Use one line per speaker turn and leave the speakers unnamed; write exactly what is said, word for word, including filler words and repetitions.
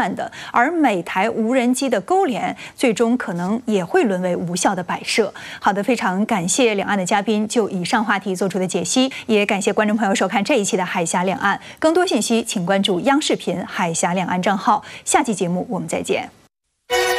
断的，而美台无人机的勾连，最终可能也会沦为无效的摆设。好的，非常感谢两岸的嘉宾就以上话题做出的解析，也感谢观众朋友收看这一期的海峡两岸。更多信息请关注央视频海峡两岸账号。下期节目我们再见。